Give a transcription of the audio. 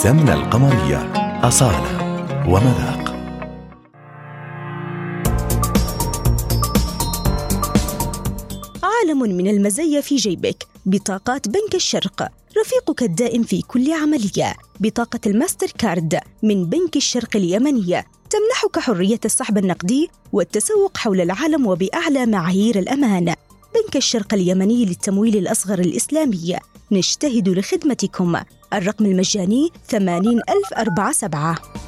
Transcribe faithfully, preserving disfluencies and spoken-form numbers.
السمنة القمرية أصالة ومذاق. عالم من المزايا في جيبك. بطاقات بنك الشرق، رفيقك الدائم في كل عملية. بطاقة الماستر كارد من بنك الشرق اليمنية تمنحك حرية السحب النقدي والتسوق حول العالم وبأعلى معايير الأمان. بنك الشرق اليمني للتمويل الأصغر الإسلامي، نجتهد لخدمتكم. الرقم المجاني ثمانين ألف وأربعة وسبعين.